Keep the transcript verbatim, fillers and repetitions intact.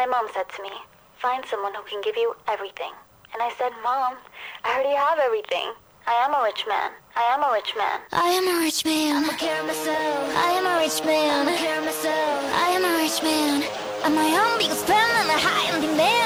My mom said to me, find someone who can give you everything. And I said, Mom, I already have everything. I am a rich man. I am a rich man. I am a rich man. I'ma care myself. I am a rich man. I'ma care myself. I am a rich man. I'm my own biggest fan and a high and man.